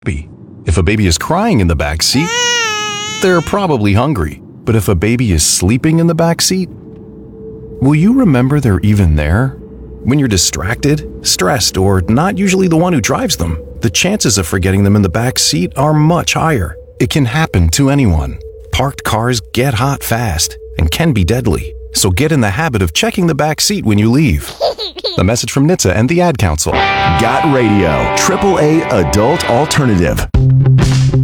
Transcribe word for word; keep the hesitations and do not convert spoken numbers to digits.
If a baby is crying in the back seat, they're probably hungry. But if a baby is sleeping in the back seat, will you remember they're even there? When you're distracted, stressed, or not usually the one who drives them, the chances of forgetting them in the back seat are much higher. It can happen to anyone. Parked cars get hot fast and can be deadly. So get in the habit of checking the back seat when you leave. The message from N H T S A and the Ad Council. Got Radio, triple A adult alternative.